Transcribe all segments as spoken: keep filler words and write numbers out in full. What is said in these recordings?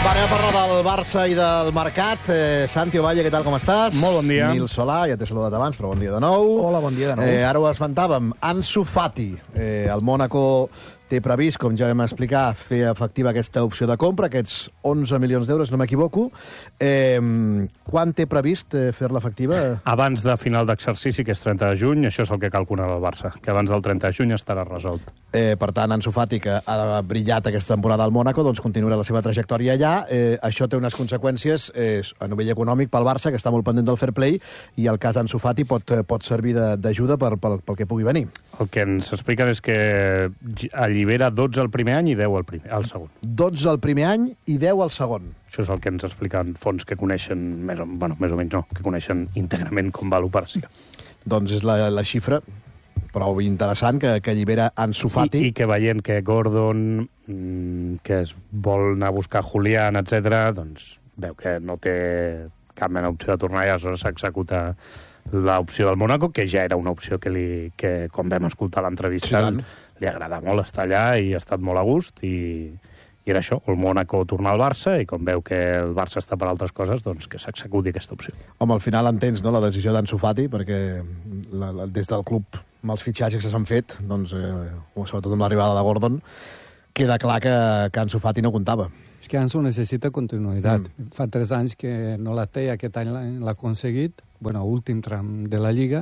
Va, anem a parlar del Barça i del mercat. Eh, Santi Ovalle, què tal, com estàs? Molt bon dia. Nil Solà, ja t'he saludat abans, però bon dia de nou. Hola, bon dia de nou. Eh, ara ho esmentàvem. Ansu Fati, eh, el Mónaco té previst, com ja vam explicar, fer efectiva aquesta opció de compra, aquests onze milions d'euros, no m'equivoco. Eh, quan té previst eh, fer-la efectiva? Abans de final d'exercici, que és trenta de juny, això és el que calcula el Barça, que abans del trenta de juny estarà resolt. Eh, per tant, Ansu Fati, que ha brillat aquesta temporada al Mónaco, doncs continuarà la seva trajectòria allà. Eh, això té unes conseqüències eh, a nivell econòmic pel Barça, que està molt pendent del fair play, i el cas Ansu Fati pot, pot servir d'ajuda per, pel, pel que pugui venir. El que ens expliquen és que allibera dotze el primer any i deu el, primer, el segon. dotze el primer any i deu el segon. Això és el que ens expliquen fons que coneixen, més o, bueno, més o menys no, que coneixen íntegrament com va l'operació. Doncs és la, la xifra prou interessant que, que allibera Ansu Fati. I, I que veient que Gordon, mmm, que es vol anar a buscar Julián, etcètera, doncs veu que no té cap mena d'opció de tornar i aleshores s'executa l'opció del Mónaco, que ja era una opció que, li, que com vam escoltar a l'entrevista, Sí, li agrada molt estar allà i ha estat molt a gust, i, i era això, el Mónaco tornar al Barça, i com veu que el Barça està per altres coses, doncs que s'executi aquesta opció. Home, al final entens, no?, la decisió d'Ansu Fati, perquè la, la, des del club, amb els fitxatges que s'han fet, doncs, eh, sobretot amb l'arribada de Gordon, queda clar que, que Ansu Fati no comptava. És que Ansu necessita continuïtat. Mm. Fa tres anys que no la té, aquest any l'ha aconseguit, bueno, últim tram de la Lliga,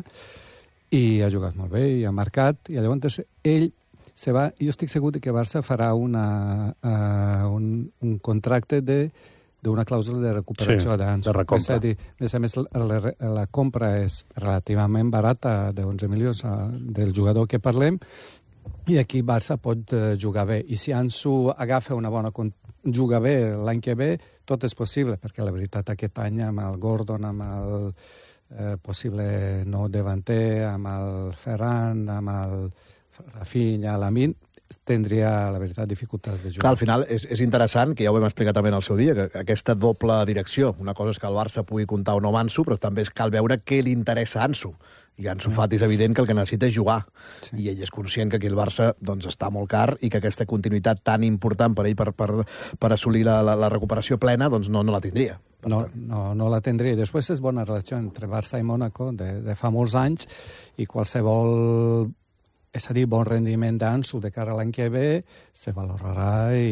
i ha jugat molt bé, i ha marcat, i llavors ell se va, jo estic segur que Barça farà una, uh, un, un contracte de d'una clàusula de recuperació sí, d'Ansu. de recompra. És a dir, a més a més, la, la compra és relativament barata, de onze milions del jugador que parlem, i aquí Barça pot uh, jugar bé. I si Ansu agafa una bona juga bé l'any que ve, tot és possible, perquè la veritat aquest any amb el Gordon, amb el eh, possible nou davanter, amb el Ferran, amb el Rafinha, l'Amin, tindria, la veritat, dificultats de jugar. Clar, al final és, és interessant, que ja ho vam explicar també en el seu dia, que aquesta doble direcció, una cosa és que el Barça pugui comptar o no amb Ansu, però també cal veure què li interessa a Ansu. I Ansu Fati és evident que el que necessita és jugar. Sí. I ell és conscient que aquí el Barça doncs, està molt car i que aquesta continuïtat tan important per ell per, per, per assolir la, la, la recuperació plena doncs no, no la tindria. No, no, no la tindria. Després és bona relació entre Barça i Mónaco de, de fa molts anys, i qualsevol, és a dir, bon rendiment d'Ansu de cara a l'any que ve se valorarà i,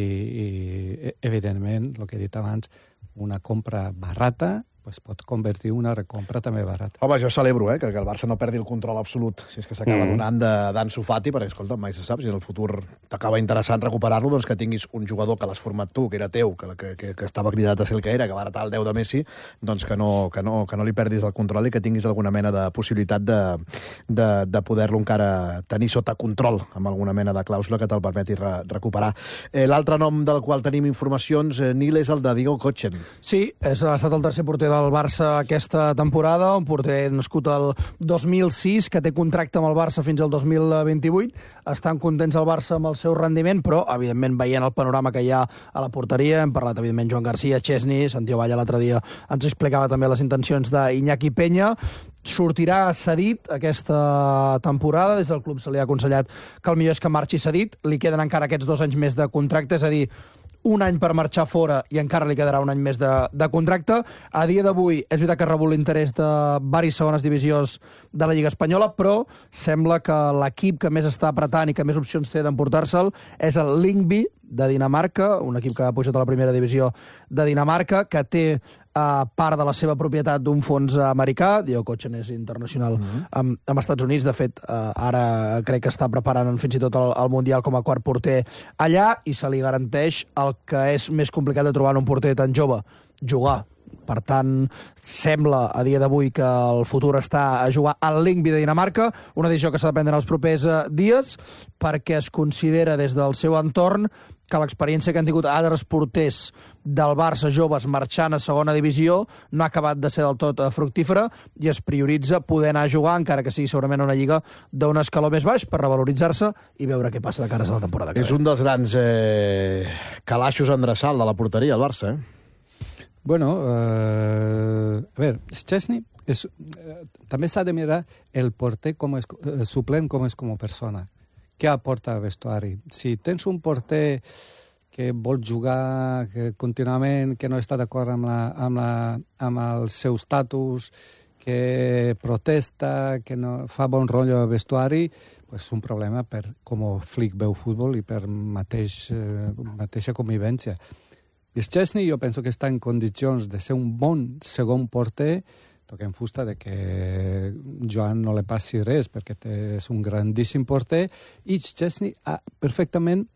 i evidentment, el que he dit abans, una compra barata pues pot convertir una recompra també barata. Home, jo celebro eh, que, que el Barça no perdi el control absolut, si és que s'acaba mm. donant d'Ansu Fati, perquè, escolta, mai se sap, si en el futur t'acaba interessant recuperar-lo, doncs que tinguis un jugador que l'has format tu, que era teu, que, que, que, que estava cridat a ser el que era, que va heretar el deu de Messi, doncs que no, que, no, que no li perdis el control i que tinguis alguna mena de possibilitat de, de, de poder-lo encara tenir sota control, amb alguna mena de clàusula que te'l permeti re, recuperar. Eh, L'altre nom del qual tenim informacions, eh, Nil, és el de Diego Kochen. Sí, és, ha estat el tercer porter del Barça aquesta temporada, un porter nascut el dos mil sis, que té contracte amb el Barça fins al dos mil vint-i-vuit. Estan contents el Barça amb el seu rendiment, però, evidentment, veient el panorama que hi ha a la porteria, hem parlat, evidentment, Joan Garcia, Chesney, Santi Ovalle l'altre dia ens explicava també les intencions d'Iñaki Peña. Sortirà cedit aquesta temporada, des del club se li ha aconsellat que el millor és que marxi cedit, li queden encara aquests dos anys més de contracte, és a dir, un any per marxar fora i encara li quedarà un any més de, de contracte. A dia d'avui és veritat que ha rebut l'interès de diverses segones divisions de la Lliga Espanyola, però sembla que l'equip que més està apretant i que més opcions té d'emportar-se'l és el Lyngby de Dinamarca, un equip que ha pujat a la primera divisió de Dinamarca, que té uh, part de la seva propietat d'un fons americà. Diego Kochen és internacional mm-hmm. amb, amb Estats Units. De fet, uh, ara crec que està preparant fins i tot el, el Mundial com a quart porter allà, i se li garanteix el que és més complicat de trobar en un porter tan jove, jugar. Per tant, sembla a dia d'avui que el futur està a jugar al Lyngby de Dinamarca, una decisió que s'ha de prendre en els propers uh, dies, perquè es considera des del seu entorn que l'experiència que han tingut altres porters del Barça joves marxant a segona divisió no ha acabat de ser del tot fructífera, i es prioritza poder anar a jugar, encara que sigui segurament una lliga d'un escaló més baix, per revaloritzar-se i veure què passa de cara a la temporada que ve. És un dels grans eh, calaixos endreçal de la porteria, el Barça, eh? Bueno, eh, a veure, Szczesny és, eh, també s'ha de mirar el porter com és, el suplent com és com a persona. Què aporta al vestuari? Si tens un porter que vol jugar que contínuament, que no està d'acord amb, la, amb, la, amb el seu estatus, que protesta, que no fa bon rotllo al vestuari, pues és un problema per com Flick veu futbol i per mateix, eh, mateixa convivència. I Szczesny jo penso que està en condicions de ser un bon segon porter, toquem fusta de que Joan no li passi res perquè té, és un grandíssim porter, i Szczesny ha perfectament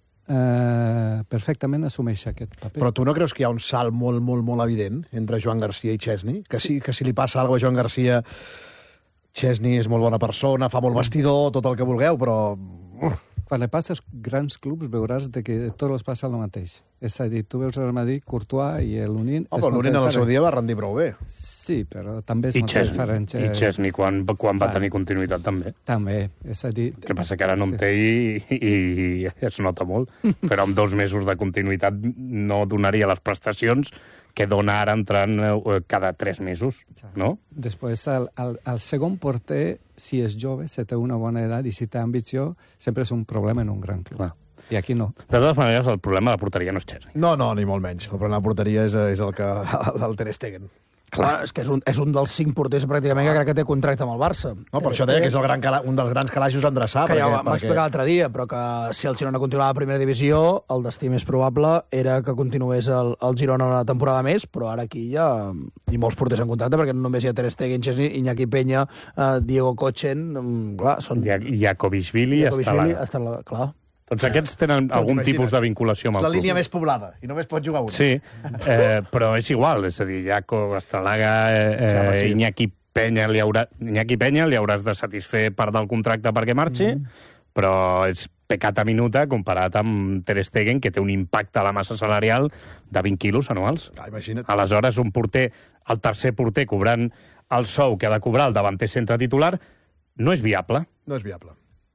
Uh, perfectament assumeix aquest paper. Però tu no creus que hi ha un salt molt, molt, molt evident entre Joan Garcia i Szczesny? Que sí, que si li passa alguna cosa a Joan Garcia, Szczesny és molt bona persona, fa molt vestidor, tot el que vulgueu, però... Uh. Quan li passa als grans clubs veuràs de que tots els passa el mateix. És a dir, tu veus el Madrid, Courtois i l'Unin... Oh, però l'Unin en el seu dia va rendir prou bé. Sí, però també és I molta Szczesny, diferència. I Szczesny, quan, quan va tenir continuïtat, també. També, és a dir... El que passa que ara no en té i, i, i es nota molt. Però amb dos mesos de continuïtat no donaria les prestacions que dona ara entrant eh, cada tres mesos, no? Després, el, el, el segon porter, si és jove, si té una bona edat i si té ambició, sempre és un problema en un gran club. Clar. I aquí no. De totes maneres, el problema de la porteria no és Szczesny. No, no, ni molt menys. El problema de la porteria és, és el que el Ter Stegen. Clar, és que és un, és un dels cinc porters pràcticament que crec que té contracte amb el Barça. No, per això deia que és el gran cala, un dels grans calaixos a endreçar. Que perquè, ja ho vam perquè... explicar l'altre dia, però que si el Girona continuava a la primera divisió, el destí més probable era que continués el, el Girona una temporada més, però ara aquí hi ha i molts porters en contracte, perquè no només hi ha Ter Stegen, Szczesny, Iñaki Peña, eh, Diego Kochen, clar, són... Jakovishvili està là. Està la... Clar. Tots aquests tenen Tot algun imagina't. tipus de vinculació amb el És la club. línia més poblada, i només pot jugar una. Sí, eh, però és igual, és a dir, Jaco, Estalaga, eh, Sí, home, sí. Iñaki Peña li haurà, Iñaki Peña li hauràs de satisfer part del contracte perquè marxi, mm. però és pecat a minuta comparat amb Ter Stegen, que té un impacte a la massa salarial de vint quilos anuals. Ah, imagina't. Aleshores, un porter, el tercer porter cobrant el sou que ha de cobrar el davanter centre titular, no és viable. No és viable.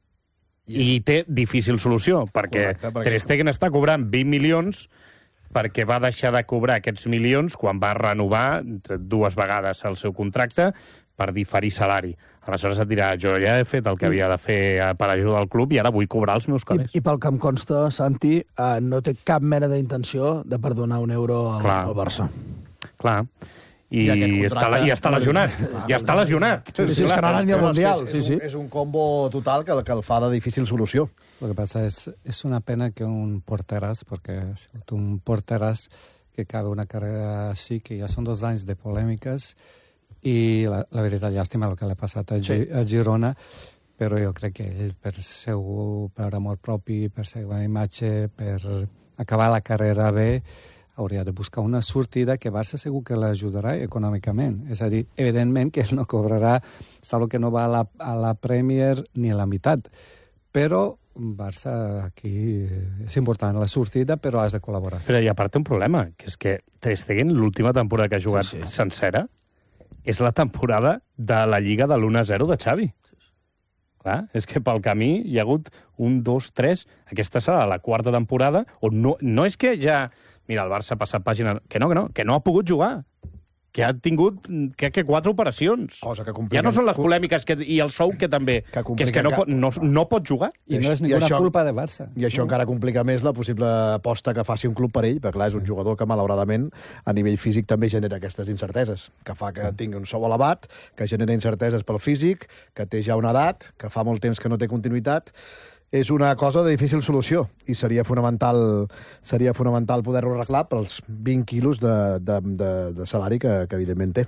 I té difícil solució, perquè, Correcte, perquè... Ter Stegen està cobrant vint milions perquè va deixar de cobrar aquests milions quan va renovar dues vegades el seu contracte per diferir salari. Aleshores et dirà, jo ja he fet el que havia de fer per ajudar al club i ara vull cobrar els meus calés. I, I pel que em consta, Santi, eh, no té cap mena d'intenció de perdonar un euro al, Clar. al Barça. Clar. I, I aquest I, contracte- està, i està lesionat. Ja està lesionat. Sí, sí, és que no ha anat ni al No, és que Mundial. És, Sí, és, sí. un, és un combo total que, que el fa de difícil solució. Lo que pasa es, es una pena que un porteràs, perquè un porteràs que acabe una carrera així, que ja són dos anys de polèmiques, i la, la veritat, llàstima el que l'ha passat a, sí. a Girona, però jo crec que ell, per seu per amor propi, per seva imatge, per acabar la carrera bé, hauria de buscar una sortida que Barça segur que l'ajudarà econòmicament. És a dir, evidentment que ell no cobrarà, salvo que no va a la, a la Premier ni a la meitat. Però Barça aquí és important la sortida, però has de col·laborar. Però i a part té un problema, que és que Ter Stegen, l'última temporada que ha jugat Sí, sí, sí. sí. sencera, és la temporada de la Lliga de l'u a zero de Xavi. Clar, és que pel camí hi ha hagut un, dos, tres... Aquesta serà la quarta temporada on no, no és que ja... Mira, el Barça ha passat pàgina... Que no, que no, que no ha pogut jugar. Que ha tingut, crec que, quatre operacions. Cosa que complica... Ja no són les polèmiques que, i el sou que també... Que Que, és que no, complica pot, no, no pot jugar. I no és I ninguna això- culpa de Barça. I això encara complica més la possible aposta que faci un club per ell, perquè clar, és un jugador que malauradament a nivell físic també genera aquestes incerteses, que fa que tingui un sou elevat, que genera incerteses pel físic, que té ja una edat, que fa molt temps que no té continuïtat. És una cosa de difícil solució i seria fonamental, seria fonamental poder-ho arreglar pels vint quilos de, de, de, de salari que, que evidentment té.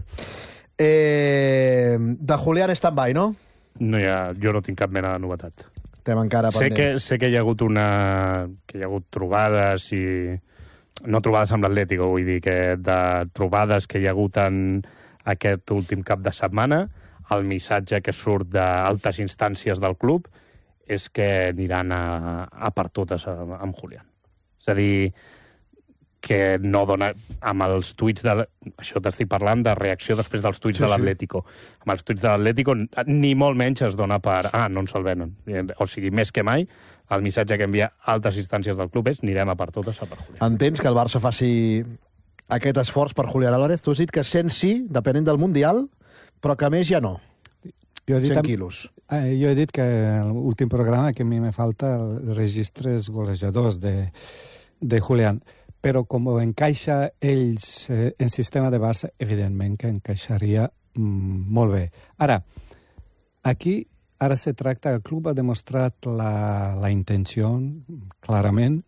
Eh, de Julián stand-by, no? No hi ha, jo no tinc cap mena de novetat. Estem encara Sé que, pendents. sé que hi ha hagut una... que hi ha hagut trobades i... No trobades amb l'Atlético, vull dir que de trobades que hi ha hagut en aquest últim cap de setmana, el missatge que surt d'altes instàncies del club és que aniran a, a per totes amb Julián. És a dir, que no dona... Amb els tuits de... Això t'estic parlant de reacció després dels tuits Sí, de sí. l'Atlético. Amb els tuits de l'Atlético ni molt menys es dona per... Ah, no ens el venen. O sigui, més que mai, el missatge que envia altes instàncies del club és anirem a per totes a per Julián. Entens que el Barça faci aquest esforç per Julián Álvarez? Tu has dit que cent sí, depenent del Mundial, però que més ja no. Jo he dit, cent quilos. Eh, jo he dit que en l'últim programa que a mi me falta els registres golejadors de, de Julián. Però com encaixa ells eh, en sistema de Barça, evidentment que encaixaria mm, molt bé. Ara, aquí ara se tracta, el club ha demostrat la, la intenció, clarament,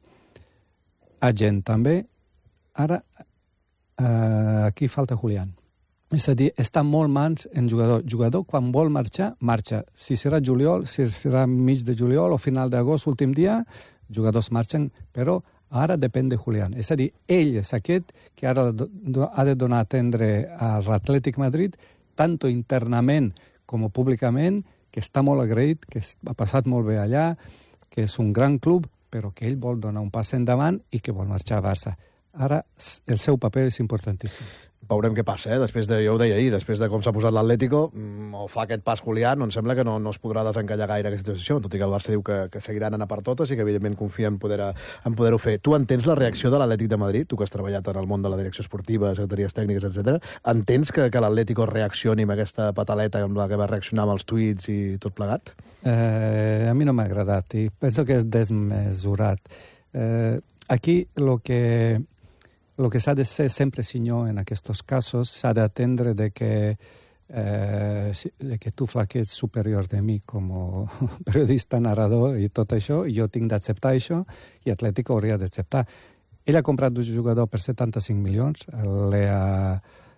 a gent també. Ara, eh, aquí falta Julián. És a dir, està molt mans en jugador. Jugador, quan vol marxar, marxa. Si serà juliol, si serà mig de juliol o final d'agost, últim dia, jugadors marxen, però ara depèn de Julián. És a dir, ell és aquest que ara ha de donar a atendre a l'Atlètic Madrid, tant internament com públicament, que està molt agraït, que ha passat molt bé allà, que és un gran club, però que ell vol donar un pas endavant i que vol marxar a Barça. Ara, el seu paper és importantíssim. Veurem què passa, eh? Després de, jo ho deia ahir, després de com s'ha posat l'Atlético, o fa aquest pas Julián, em sembla que no, no es podrà desencallar gaire aquesta situació, tot i que el Barça diu que, que seguiran anar per totes i que evidentment confia en poder-ho poder fer. Tu entens la reacció de l'Atlètic de Madrid, tu que has treballat en el món de la direcció esportiva, secretaries tècniques, etcètera. Entens que, que l'Atlético reaccioni amb aquesta pataleta amb la que va reaccionar amb els tuits i tot plegat? Eh, a mi no m'ha agradat i penso que és desmesurat. Eh, aquí lo que... Lo que s'ha de ser sempre, senyor, en aquests casos, s'ha d'atendre de que, eh, de que tu flaquets superior de mi com a periodista, narrador i tot això, i jo tinc d'acceptar això, i Atlético hauria d'acceptar. Ell ha comprat un jugador per setanta-cinc milions, l'ha...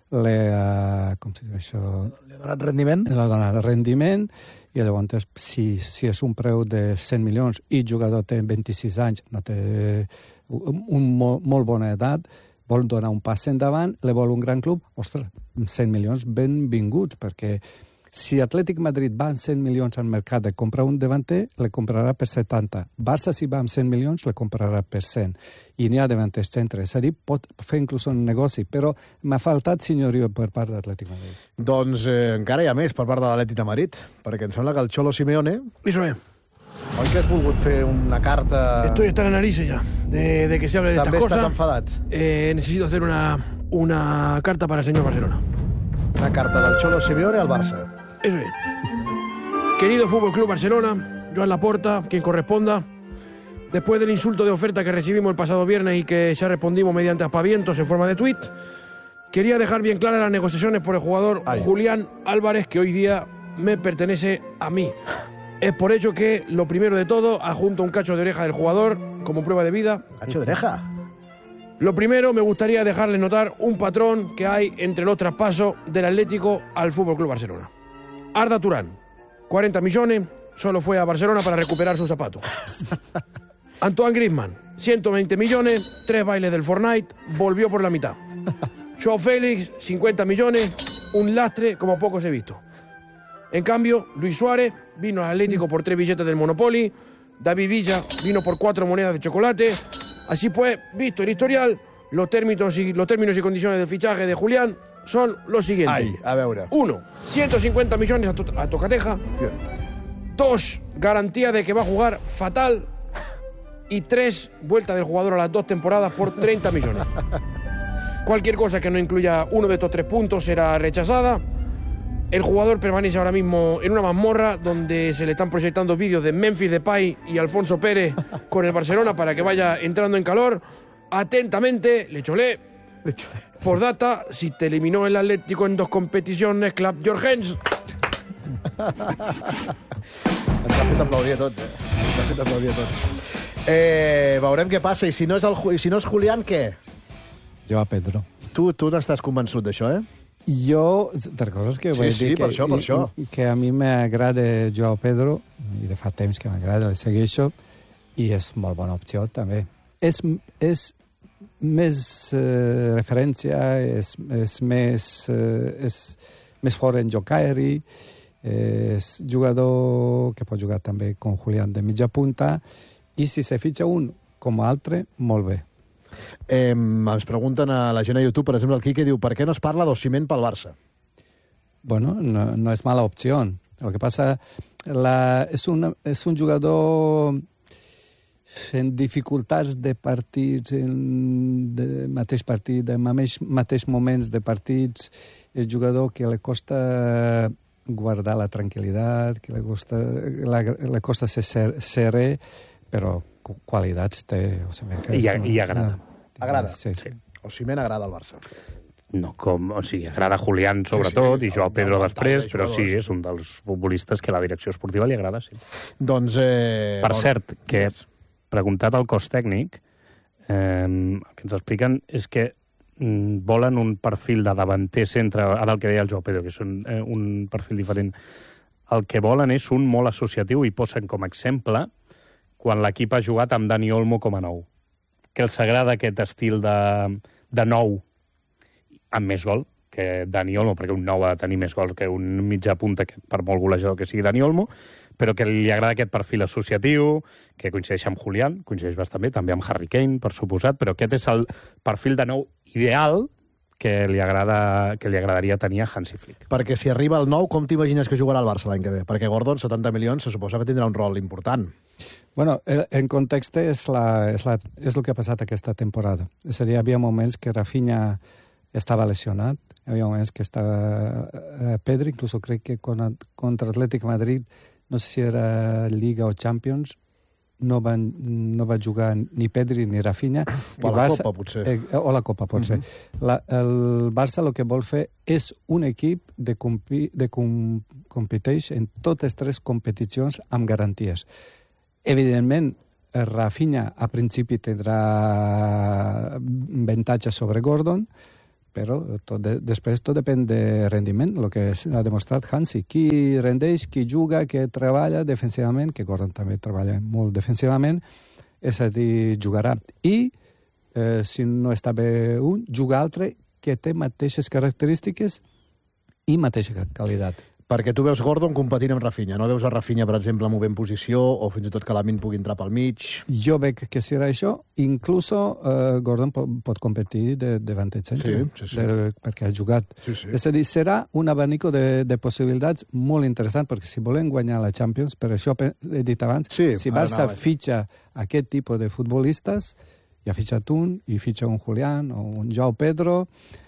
l'ha com si diu això? Li ha donat rendiment? L'ha donat rendiment, i llavors, si, si és un preu de cent milions i el jugador té vint-i-sis anys, no té un, un molt, molt bona edat, vol donar un pas endavant, le vol un gran club, ostres, cent milions benvinguts, perquè si Atlètic Madrid va amb cent milions al mercat de comprar un davanter, le comprarà per setanta. Barça, si va amb cent milions, le comprarà per cent. I n'hi ha davanters centre. És a dir, pot fer inclús un negoci, però m'ha faltat senyorio per part d'Atlètic Madrid. Doncs eh, encara hi ha més per part de l'Atlètic de Madrid, perquè em sembla que el Cholo Simeone... Eso es. Oi que has volgut fer una carta... Estoy hasta la nariz ya de, de que se hable de estas També cosas. estàs enfadat. Eh, necesito hacer una, una carta para el señor Barcelona. Una carta del Cholo Simeone al Barça. Eso es. Querido Fútbol Club Barcelona, Joan Laporta, quien corresponda, después del insulto de oferta que recibimos el pasado viernes y que ya respondimos mediante aspavientos en forma de tuit, quería dejar bien claras las negociaciones por el jugador Ay. Julián Álvarez, que hoy día me pertenece a mí. Es por ello que, lo primero de todo, adjunto un cacho de oreja del jugador como prueba de vida. Cacho de oreja. Lo primero, me gustaría dejarles notar un patrón que hay entre los traspasos del Atlético al F C Barcelona. Arda Turán, cuarenta millones, solo fue a Barcelona para recuperar sus zapatos. Antoine Griezmann, ciento veinte millones, tres bailes del Fortnite, volvió por la mitad. Joao Félix, cincuenta millones, un lastre como pocos he visto. En cambio, Luis Suárez vino al Atlético por tres billetes del Monopoly, David Villa vino por cuatro monedas de chocolate. Así pues, visto el historial, los términos y, los términos y condiciones del fichaje de Julián son los siguientes. Ai, a veure. Uno, ciento cincuenta millones a, to a Tocateja. Dos, garantía de que va a jugar fatal. Y tres, vuelta del jugador a las dos temporadas por treinta millones. Cualquier cosa que no incluya uno de estos tres puntos será rechazada. El jugador permanece ahora mismo en una mazmorra donde se le están proyectando vídeos de Memphis Depay y Alfonso Pérez con el Barcelona para que vaya entrando en calor. Atentamente, Le Cholé. Por data, si te eliminó el Atlético en dos competiciones, Club Jorgens. Ens ha fet aplaudir a tots, eh? Ens ha fet aplaudir a tots. Eh, veurem què passa. I si no és, el, i si no és Julián, què? Jo a Pedro. Tu, tu n'estàs convençut d'això, eh? Jo, de coses que Sí, vull sí, dir per que, això, per això. que a mi m'agrada Joao Pedro, i de fa temps que m'agrada, el segueixo, i és molt bona opció, també. És, és més eh, referència, és, és més, eh, és més fort en joc aeri, és jugador que pot jugar també com Julián de mitja punta, i si se fitxa un com altre, molt bé. Eh, ens pregunten a la gent a YouTube, per exemple, el Quique diu per què no es parla d'Osimhen pel Barça? Bueno, no, no és mala opció. El que passa, la, és, una, és un jugador en dificultats de partits, en de mateix partit, en mateix, mateix moments de partits, és jugador que li costa guardar la tranquil·litat, que li costa, la, li costa ser serè, però qualitats té. O sigui, que I, és, i agrada. Agrada? Sí, sí. Osimhen agrada al Barça. No com, o sigui, agrada Julián sobretot, sí, sí, i Joao Pedro després, però sí, és un dels futbolistes que la direcció esportiva li agrada, sí. Doncs... Eh, per bon, cert, que yes. preguntat al cos tècnic, eh, el que ens expliquen és que mm, volen un perfil de davanter centre, ara el que deia el Joao Pedro, que és un, eh, un perfil diferent. El que volen és un molt associatiu i posen com a exemple quan l'equip ha jugat amb Dani Olmo com a nou. Que els agrada aquest estil de, de nou amb més gol que Dani Olmo, perquè un nou ha de tenir més gol que un mitjà punta, que, per molt golejador que sigui Dani Olmo, però que li agrada aquest perfil associatiu, que coincideix amb Julián, coincideix bastant bé, també amb Harry Kane, per suposat, però aquest és el perfil de nou ideal que li, agrada, que li agradaria tenir a Hansi Flick. Perquè si arriba el nou, com t'imagines que jugarà el Barça l'any que ve? Perquè Gordon, setanta milions, se suposa que tindrà un rol important. Bueno, en context és, la, és, la, és el que ha passat aquesta temporada. És a dir, hi havia moments que Rafinha estava lesionat, hi havia moments que estava eh, Pedri, inclús crec que con, contra Atlètic Madrid, no sé si era Liga o Champions, no, van, no va jugar ni Pedri ni Rafinha. O la Barça, Copa, potser. Eh, o la Copa, potser. Uh-huh. la, el Barça el que vol fer és un equip de, compi, de com, competeix en totes tres competicions amb garanties. Evidentment, Rafinha a principi tindrà avantatge sobre Gordon, però tot de, després tot depèn de rendiment, el que ha demostrat Hansi. Qui rendeix, qui juga, qui treballa defensivament, que Gordon també treballa molt defensivament, és a dir, jugarà. I, eh, si no està bé un, juga altre que té mateixes característiques i mateixa qualitat. Perquè tu veus Gordon competint amb Rafinha, no veus a Rafinha, per exemple, movent posició, o fins i tot que Lamin pugui entrar pel mig? Jo veig que serà això. Inclús eh, Gordon pot, pot competir de, davant del centre, sí, sí, sí. De, perquè ha jugat. Sí, sí. És a dir, serà un abanico de, de possibilitats molt interessant, perquè si volem guanyar la Champions, per això he dit abans, sí, si Barça fitxa aquest tipus de futbolistes, i ha fitxat un, i fitxa un Julián o un Joao Pedro,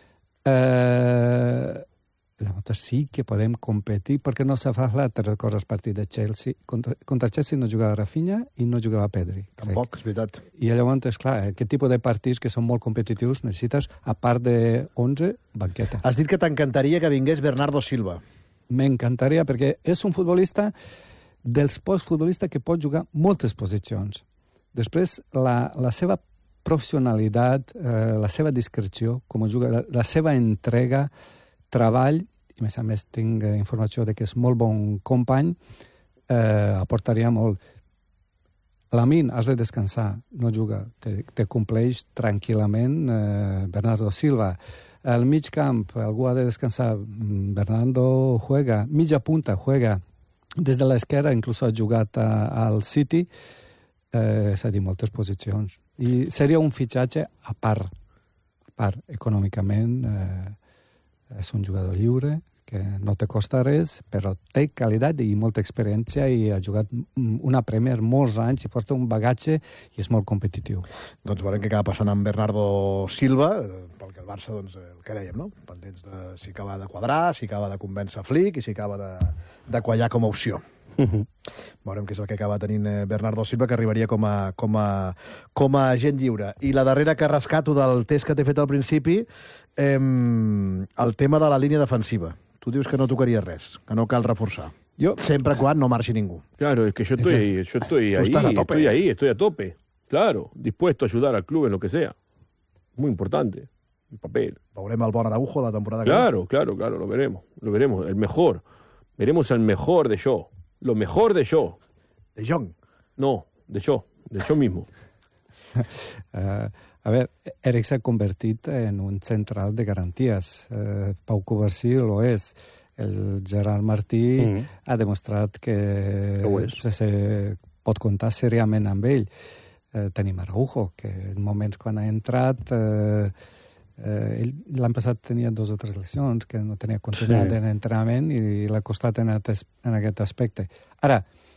eh, llavors sí que podem competir, perquè no s'ha parlat, te recordes, partit de Chelsea. Contra, contra Chelsea no jugava Rafinha i no jugava Pedri. Tampoc, és veritat. I llavors, és clar, aquest tipus de partits que són molt competitius necessites, a part de onze, banqueta. Has dit que t'encantaria que vingués Bernardo Silva. M'encantaria, perquè és un futbolista dels pocs futbolistes que pot jugar moltes posicions. Després, la, la seva professionalitat, eh, la seva discreció, com juga, la, la seva entrega, treball, i a més a més tinc informació de que és molt bon company, eh, aportaria molt. Lamin, has de descansar, no juga, te, te compleix tranquil·lament eh, Bernardo Silva. Al mig camp, algú ha de descansar, Bernardo juega, mitja punta juega, des de l'esquerra inclús ha jugat a, al City, eh, és a dir, moltes posicions. I seria un fitxatge a part, a part econòmicament, eh, és un jugador lliure, que no te costa res, però té qualitat i molta experiència i ha jugat una Premier molts anys i porta un bagatge i és molt competitiu. Doncs veurem què acaba passant amb Bernardo Silva, pel que el Barça, doncs, el que dèiem, no? Pendents de si acaba de quadrar, si acaba de convèncer Flick i si acaba de, de quallar com a opció. Uh-huh. Veurem què és el que acaba tenint Bernardo Silva, que arribaria com a, com a, com a agent lliure. I la darrera que rescato del test que t'he fet al principi, eh, el tema de la línia defensiva. Tu dius que no tocaria res, que no cal reforçar. Yo... Sempre quan no marxi ningú. Claro, es que yo estoy, ahí, yo estoy ahí, estás a tope. estoy ahí, estoy a tope. Claro, dispuesto a ayudar al club en lo que sea. Muy importante, el papel. Veurem el bon Araujo la temporada claro, que Claro, claro, claro, lo veremos, lo veremos, el mejor. Veremos el mejor de yo, lo mejor de yo. De Jong. No, de yo, de yo mismo. Uh, a veure, Eric s'ha convertit en un central de garanties. Uh, Pau Covarsí lo és. El Gerard Martí mm. ha demostrat que se, se pot comptar seriament amb ell. Uh, tenim Araujo, que en moments quan ha entrat... Uh, uh, ell l'any passat tenia dos o tres lesions, que no tenia continuïtat sí. en entrenament i l'ha costat en, en aquest aspecte. Ara,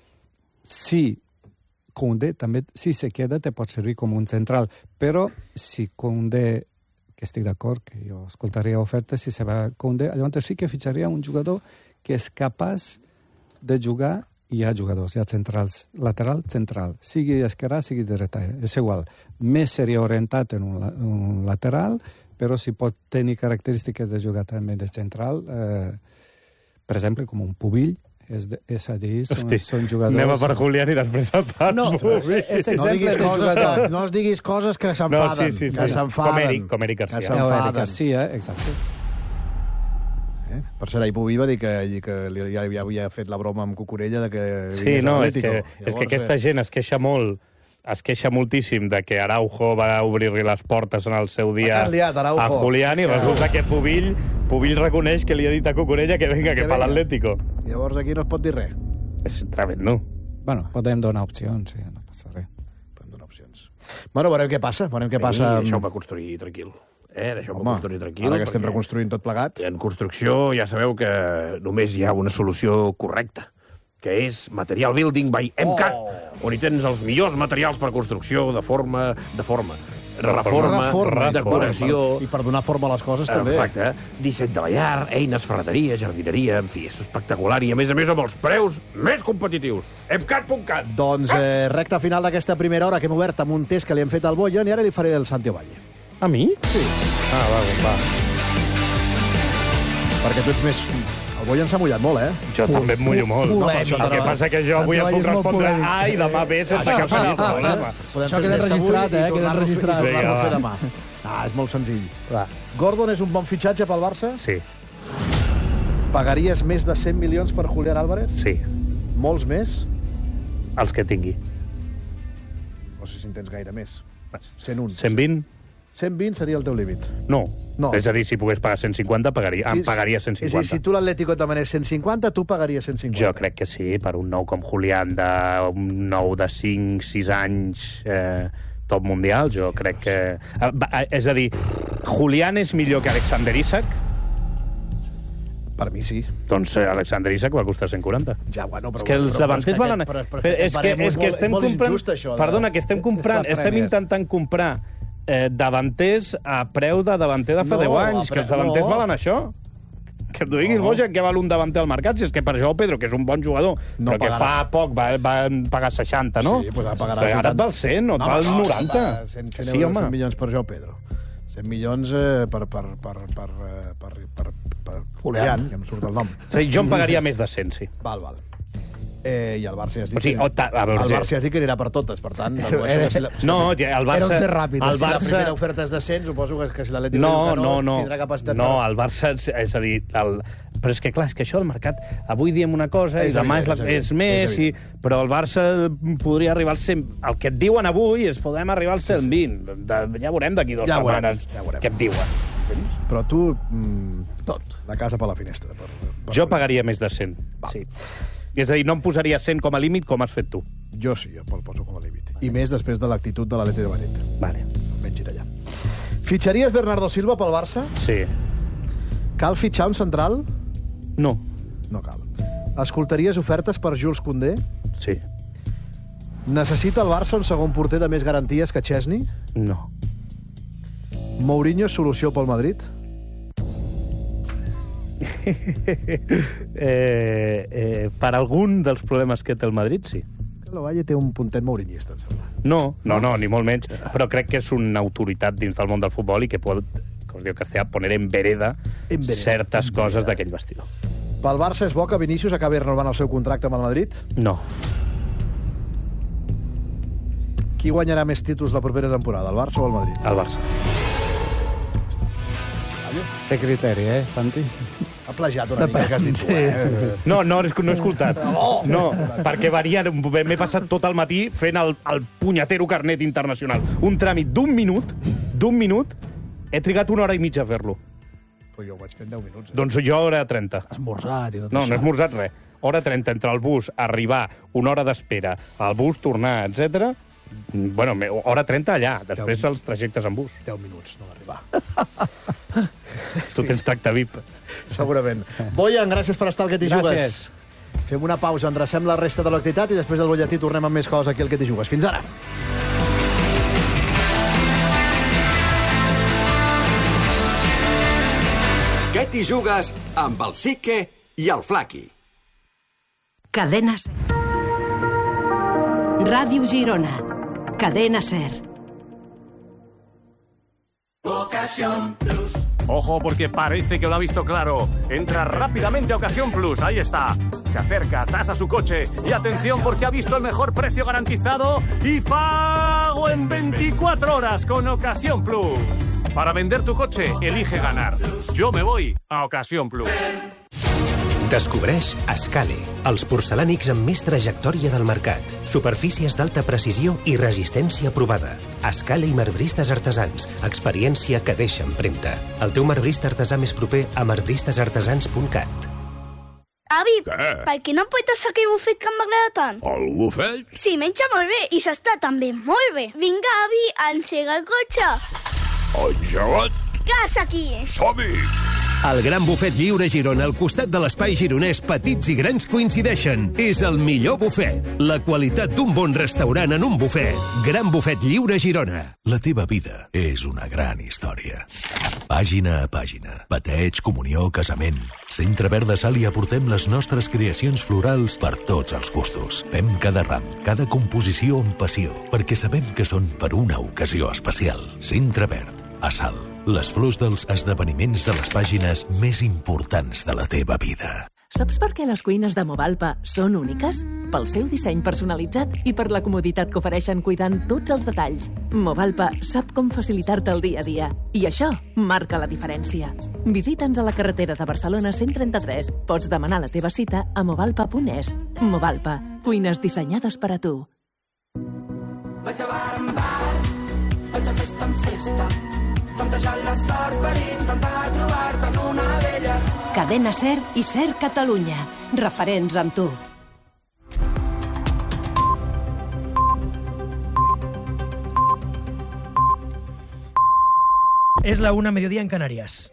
si Koundé també, si se queda, te pot servir com un central, però si Koundé, que estic d'acord, que jo escoltaria ofertes, si se va Koundé, llavors sí que fitxaria un jugador que és capaç de jugar hi ha jugadors, hi ha centrals, lateral, central, sigui esquerrà, sigui dreta, és igual. Més seria orientat en un, un lateral, però si pot tenir característiques de jugar també de central, eh, per exemple, com un Pubill, és, de, és a dir, són, Hosti, són jugadors... anem a per Julián i després el pas. No, és exemple no diguis, de coses jugador. que, no es diguis coses que s'enfaden. No, sí, sí, sí. Que s'enfaden. Com Eric, com Eric Garcia. Que No, s'enfaden. Eric Garcia, exacte. Eh? Per cert, ahir Pubill va dir que, que li, ja, ja havia fet la broma amb Cucurella de que Sí, no, és que, és que aquesta eh... gent es queixa molt, es queixa moltíssim de que Araujo va obrir-li les portes en el seu dia T'has liat, Araujo. a Julián i resulta que Pubill, Pubill reconeix que li ha dit a Cucurella que venga, que, Que que fa venga. l'Atlético. Llavors aquí no es pot dir res. És tremend, no? Bueno, podem donar opcions, sí, no passa res. Podem donar opcions. Bueno, veurem què passa. Veurem què passa. I deixeu-me construir tranquil. Eh? Deixeu-me Home, construir tranquil. ara que estem perquè reconstruint tot plegat. En construcció ja sabeu que només hi ha una solució correcta, que és Material Building by MCAT, oh. on hi tens els millors materials per construcció de forma, de forma, reforma, Reforma, decoració... I per donar forma a les coses, també. Exacte. Disseny de la llar, eines, ferreteria, jardineria, en fi, és espectacular i, a més a més, amb els preus més competitius. MCAT punt cat. Doncs eh, recta final d'aquesta primera hora que hem obert amb un test que li han fet al Boyan i ara li faré el Santi Ovalle. A mi? Sí. Ah, va, va. Perquè tu ets més... El Boyan s'ha mullat molt, eh? Jo també em mullo molt. No, polèmic. això El que passa que jo avui et puc respondre A i demà B sense cap mena de problema. Podem Això fer queda el test avui registrat, i eh, queda tornar-lo a fer- registrat. i tornar-lo a fer Vinga, demà. Ah, és molt senzill. Va. Gordon és un bon fitxatge pel Barça? Sí, Pagaries més de cent milions per Julián Álvarez? sí. Molts més? Els que tingui. No sé si en tens gaire més. cent un. cent vint? cent vint seria el teu límit. No. No. És a dir, si pogués pagar cent cinquanta, pagaria, em pagaria cent És a dir, cinquanta. si tu l'Atlético et demanés cent cinquanta, tu pagaries cent cinquanta. Jo crec que sí, per un nou com Julián, de, un nou de cinc sis anys, eh, top mundial, jo crec que... Eh, va, eh, és a dir, Julián és millor que Alexander Isak, Per mi sí. doncs eh, Alexander Isak va costar cent quaranta. Ja, bueno, però... És que els però- davanters però valen... és que aquest- però- però Però aquest és que, baremo és que molt- estem molt comprant... injust, això, de- Perdona, que estem comprant... És la Estem Premier. intentant comprar eh, davanters a preu de davanter de fa No, deu a anys, pre- que els davanters no. valen això. Que et digui el No. Bojan que val un davanter al mercat, si és que per això Pedro, que és un bon jugador, No però que pagaràs. fa poc va, va pagar seixanta, no? Sí, doncs ara pagaràs Però ara et vuitanta. val cent, no et val no, noranta. va, cent, cent, Sí, euros, home. cent milions per Joao Pedro. cent milions eh, per, per, per, per, eh, per, per, per Julián, que em surt el nom. És a dir, jo en pagaria més de cent, sí. Val, val. Eh, I el Barça ja has dit, O sigui, que, o ta- a veure, el sí. Barça ja has dit que anirà per totes, per tant... Però suposo era- que si la, si No, la, ja, el Barça... Era un test ràpid. El si la Barça... primera oferta és de cent, suposo que, que si l'Atlètic No, diu que no, no. tindrà capacitat... No, per... el Barça, és a dir, el... però és que clar, és que això del mercat, avui diem una cosa És i demà és, evident, la... és és, evident, més, és i... evident. però el Barça podria arribar al cent... El que et diuen avui és podem arribar al cent vint. De... Ja veurem d'aquí dues Ja veurem, setmanes ja veurem. què et diuen. Però tu, mm, tot, la casa per la finestra. Per, per... Jo pagaria més de cent, sí. I és a dir, no em posaria cent com a límit com has fet tu. Jo sí, jo el poso com a límit. I més després de l'actitud de l'Atlètic de Madrid. Vale. Menys ir allà. Fitxaries Bernardo Silva pel Barça? Sí. Cal fitxar un central? No. No cal. Escoltaries ofertes per Jules Koundé? Sí. Necessita el Barça un segon porter de més garanties que Chesney? No. Mourinho és solució pel Madrid? eh, eh, per algun dels problemes que té el Madrid, sí. El Valle té un puntet mourinhista, em sembla. No, no, no, ni molt menys, però crec que és una autoritat dins del món del futbol i que pot, com es diu en castellà, poner en vereda, En vereda. certes En coses vereda. d'aquell vestidor. Pel Barça és bo que Vinícius acabi renovant el seu contracte amb el Madrid? No. Qui guanyarà més títols la propera temporada, el Barça o el Madrid? El Barça. Té criteri, eh, Santi? Ha plagiat una mica, que has dit tu, eh? No, no, no he escoltat. No, perquè varien... M'he passat tot el matí fent el, el punyetero carnet internacional. Un tràmit d'un minut, d'un minut, he trigat una hora i mitja a fer-lo. Però jo ho vaig fer en deu minuts. Eh? Doncs jo hora trenta. Esmorzat i tot No, això. no he esmorzat res. Hora trenta entre el bus, arribar, una hora d'espera, el bus, tornar, etcètera. Bueno, me- hora trenta allà, després els trajectes en bus. deu minuts, no va arribar. Tu tens tracte V I P. Segurament. Boyan, gràcies per estar al Que t'hi jugues. Gràcies. Fem una pausa, endrecem la resta de l'activitat i després del butlletí tornem amb més coses aquí al Que t'hi jugues. Fins ara. Que t'hi jugues amb el Sique i el Flaqui. Cadena Ser. Radio Girona. Cadena SER. Ocasión Plus. Ojo, porque parece que lo ha visto claro. Entra rápidamente a Ocasión Plus, ahí está. Se acerca, tasa su coche y atención porque ha visto el mejor precio garantizado y pago en veinticuatro horas con Ocasión Plus. Para vender tu coche, elige ganar. Yo me voy a Ocasión Plus. Descobreix Escale, els porcelànics amb més trajectòria del mercat. Superfícies d'alta precisió i resistència provada. Escale i marbristes artesans. Experiència que deixa empremta. El teu marbrista artesà més proper a marbristes artesans punt cat. Avi, què? Per què no portes aquell bufet que m'agrada tant? El bufet? Sí, menja molt bé i s'està també molt bé. Vinga, avi, engega el cotxe. Engegat? Gas aquí. Som-hi! El Gran Bufet Lliure Girona al costat de l'espai gironès Petits i Grans coincideixen. És el millor bufet. La qualitat d'un bon restaurant en un bufet. Gran Bufet Lliure Girona. La teva vida és una gran història. Pàgina a pàgina. Bateig, comunió, casament. Centre Verd de Sal hi aportem les nostres creacions florals per tots els gustos. Fem cada ram, cada composició amb passió, perquè sabem que són per una ocasió especial. Centre Verd, a Sal. Les flors dels esdeveniments de les pàgines més importants de la teva vida. Saps per què les cuines de Movalpa són úniques? Pel seu disseny personalitzat i per la comoditat que ofereixen cuidant tots els detalls. Movalpa sap com facilitar-te el dia a dia. I això marca la diferència. Visita'ns a la carretera de Barcelona cent trenta-tres. Pots demanar la teva cita a movalpa punt es. Movalpa, cuines dissenyades per a tu. Vaig a bar en bar, vaig a festa en festa, tantejant la sort per intentar trobar-te en una d'elles. Cadena SER i SER Catalunya. Referents amb tu. Es la una, mediodía en Canarias.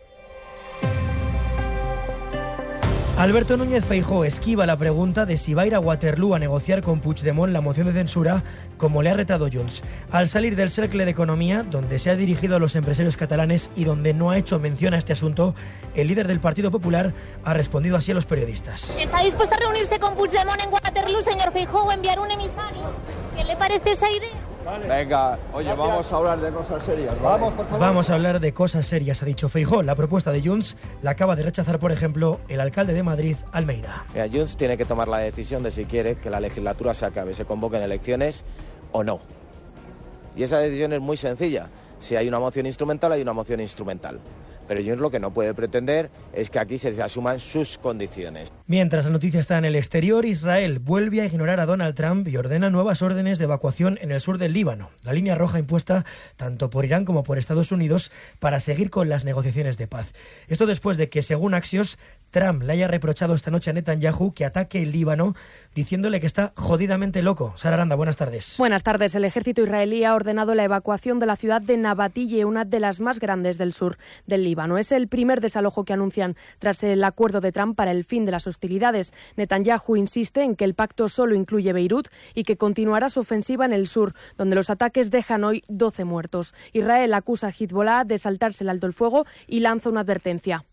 Alberto Núñez Feijóo esquiva la pregunta de si va a ir a Waterloo a negociar con Puigdemont la moción de censura, como le ha retado Junts. Al salir del Cercle de Economía, donde se ha dirigido a los empresarios catalanes y donde no ha hecho mención a este asunto, el líder del Partido Popular ha respondido así a los periodistas. ¿Está dispuesto a reunirse con Puigdemont en Waterloo, señor Feijóo, o enviar un emisario? ¿Qué le parece esa idea? Vale. Venga, oye, gracias. Vamos a hablar de cosas serias, ¿vale? Vamos, por favor. Vamos a hablar de cosas serias, ha dicho Feijóo. La propuesta de Junts la acaba de rechazar, por ejemplo, el alcalde de Madrid, Almeida. Mira, Junts tiene que tomar la decisión de si quiere que la legislatura se acabe, se convoquen elecciones o no. Y esa decisión es muy sencilla. Si hay una moción instrumental, hay una moción instrumental. Pero Junts lo que no puede pretender es que aquí se asuman sus condiciones. Mientras la noticia está en el exterior, Israel vuelve a ignorar a Donald Trump y ordena nuevas órdenes de evacuación en el sur del Líbano, la línea roja impuesta tanto por Irán como por Estados Unidos para seguir con las negociaciones de paz. Esto después de que, según Axios, Trump le haya reprochado esta noche a Netanyahu que ataque el Líbano, diciéndole que está jodidamente loco. Sara Aranda, buenas tardes. Buenas tardes. El ejército israelí ha ordenado la evacuación de la ciudad de Nabatille, una de las más grandes del sur del Líbano. Es el primer desalojo que anuncian tras el acuerdo de Trump para el fin de las hostilidades. Netanyahu insiste en que el pacto solo incluye Beirut y que continuará su ofensiva en el sur, donde los ataques dejan hoy doce muertos. Israel acusa a Hezbollah de saltarse el alto el fuego y lanza una advertencia.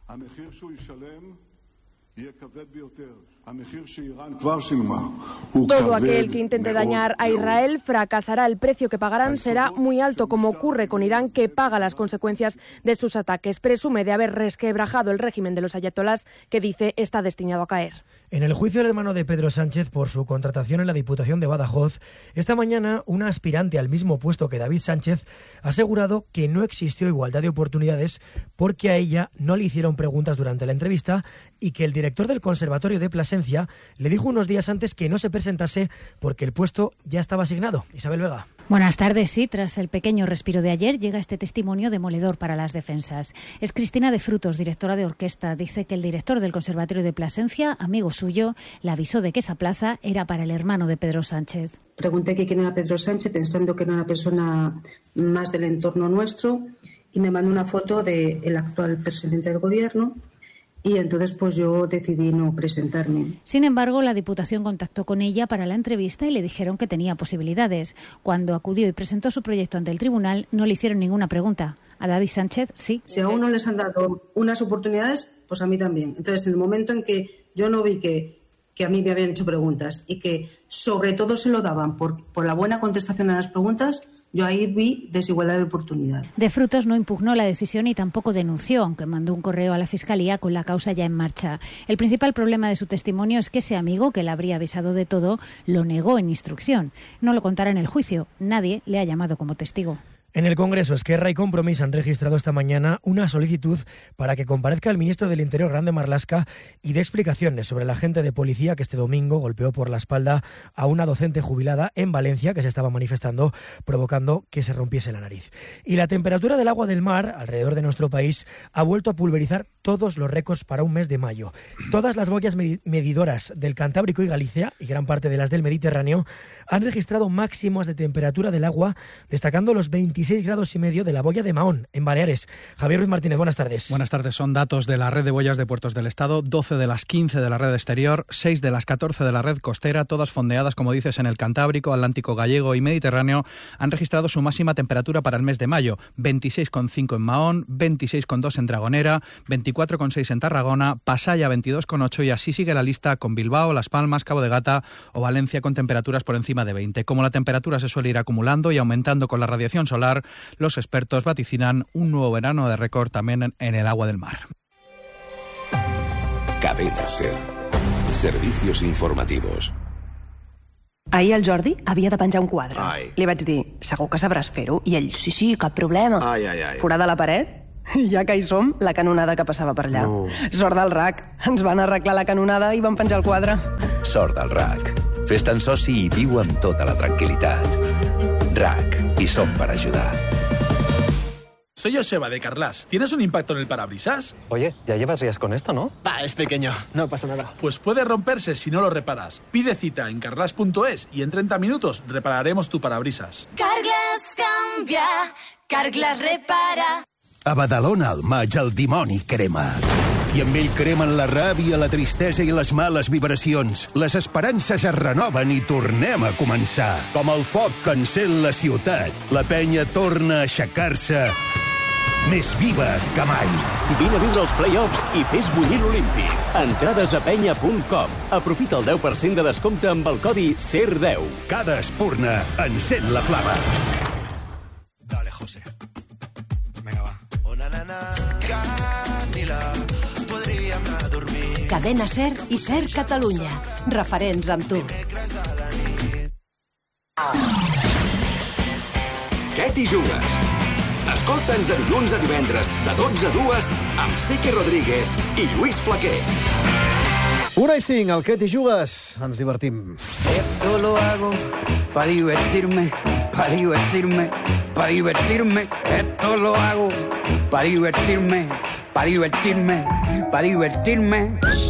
Todo aquel que intente dañar a Israel fracasará. El precio que pagarán será muy alto, como ocurre con Irán, que paga las consecuencias de sus ataques. Presume de haber resquebrajado el régimen de los ayatolás, que dice está destinado a caer. En el juicio del hermano de Pedro Sánchez por su contratación en la Diputación de Badajoz, esta mañana una aspirante al mismo puesto que David Sánchez ha asegurado que no existió igualdad de oportunidades porque a ella no le hicieron preguntas durante la entrevista y que el director del Conservatorio de Plasencia le dijo unos días antes que no se presentase porque el puesto ya estaba asignado. Isabel Vega. Buenas tardes. Sí, tras el pequeño respiro de ayer llega este testimonio demoledor para las defensas. Es Cristina de Frutos, directora de orquesta. Dice que el director del Conservatorio de Plasencia, amigo suyo, le avisó de que esa plaza era para el hermano de Pedro Sánchez. Pregunté que quién era Pedro Sánchez, pensando que era una persona más del entorno nuestro, y me mandó una foto del actual presidente del gobierno. Y entonces pues yo decidí no presentarme. Sin embargo, la Diputación contactó con ella para la entrevista y le dijeron que tenía posibilidades. Cuando acudió y presentó su proyecto ante el tribunal, no le hicieron ninguna pregunta. A David Sánchez, sí. Si a uno les han dado unas oportunidades, pues a mí también. Entonces, en el momento en que yo no vi que, que a mí me habían hecho preguntas y que sobre todo se lo daban por, por la buena contestación a las preguntas, yo ahí vi desigualdad de oportunidades. De Frutos no impugnó la decisión y tampoco denunció, aunque mandó un correo a la Fiscalía con la causa ya en marcha. El principal problema de su testimonio es que ese amigo, que le habría avisado de todo, lo negó en instrucción. No lo contará en el juicio. Nadie le ha llamado como testigo. En el Congreso, Esquerra y Compromís han registrado esta mañana una solicitud para que comparezca el ministro del Interior, Grande Marlaska, y dé explicaciones sobre el agente de policía que este domingo golpeó por la espalda a una docente jubilada en Valencia que se estaba manifestando, provocando que se rompiese la nariz. Y la temperatura del agua del mar alrededor de nuestro país ha vuelto a pulverizar todos los récords para un mes de mayo. Todas las boyas medidoras del Cantábrico y Galicia, y gran parte de las del Mediterráneo, han registrado máximos de temperatura del agua, destacando los veintiséis grados y medio de la boya de Mahón, en Baleares. Javier Ruiz Martínez, buenas tardes. Buenas tardes. Son datos de la red de boyas de puertos del Estado, doce de las quince de la red exterior, seis de las catorce de la red costera, todas fondeadas, como dices, en el Cantábrico, Atlántico Gallego y Mediterráneo, han registrado su máxima temperatura para el mes de mayo, veintiséis coma cinco en Mahón, veintiséis coma dos en Dragonera, veinticuatro coma seis en Tarragona, Pasaya veintidós coma ocho y así sigue la lista con Bilbao, Las Palmas, Cabo de Gata o Valencia con temperaturas por encima de veinte. Como la temperatura se suele ir acumulando y aumentando con la radiación solar, los expertos vaticinan un nuevo verano de récord también en el agua del mar. Cadena SER. Servicios informativos. Ahir el Jordi havia de penjar un quadre. Ai. Li vaig dir, segur que sabràs fer-ho? I ell, sí, sí, cap problema. Ai, ai, ai. Forada la paret? I ja que hi som, la canonada que passava per allà. No. Sort del R A C. Ens van arreglar la canonada i van penjar el quadre. Sort del R A C. Fes-te'n soci i viu amb tota la tranquil·litat. R A C. I som per ajudar. Soy Joseba de Carlas. ¿Tienes un impacto en el parabrisas? Oye, ya llevas días con esto, ¿no? Ah, es pequeño, no pasa nada. Pues puede romperse si no lo reparas. Pide cita en carglass punto es y en treinta minutos repararemos tu parabrisas. Carglass canvia, Carglass repara. A Badalona al maig el dimoni crema. I amb ell cremen la ràbia, la tristesa i les males vibracions. Les esperances es renoven i tornem a començar. Com el foc que encén la ciutat, la penya torna a aixecar-se més viva que mai. Vine a viure els play-offs i fes bullir l'Olímpic. Entrades a penya punt com. Aprofita el deu per cent de descompte amb el codi S E R deu. Cada espurna encén la flama. Dale, José. Venga, va. Una nana, Camila, podríem anar a dormir. Cadena SER i SER Catalunya. Referents amb tu. Què t'hi jugues? Escolta'ns de dilluns a divendres, de dotze a dues, amb Sique Rodríguez i Lluís Flaquer. Una i cinc, el Què t'hi jugues? Ens divertim. Esto lo hago para divertirme, para divertirme, para divertirme. Esto lo hago para divertirme, para divertirme, para divertirme.